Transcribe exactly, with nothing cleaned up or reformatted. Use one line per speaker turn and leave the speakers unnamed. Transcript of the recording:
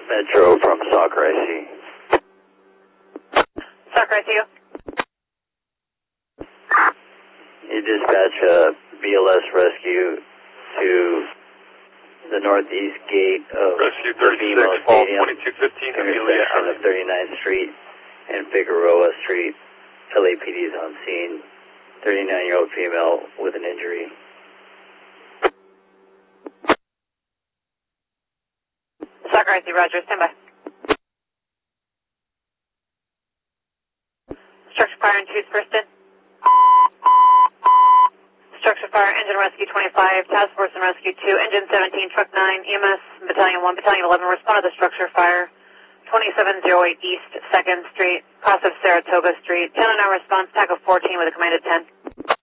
Metro from Soccer I C.
Soccer I C U.
You dispatch a B L S rescue to the northeast gate of
Rescue
the BMO
thirty-six, Fall
Stadium,
twenty-two fifteen, Amelia
intersection
Avenue.
of thirty-ninth Street and Figueroa Street. L A P D is on scene. thirty-nine-year-old female with an injury.
Soccer I C, Roger. Stand by. Structure fire and choose first in. Structure fire, engine rescue twenty-five, task force and rescue two, engine seventeen, truck nine, E M S, battalion one, battalion eleven, respond to the structure fire, twenty-seven oh eight East second Street, cross of Saratoga Street, ten on our response, tackle fourteen with a commanded ten.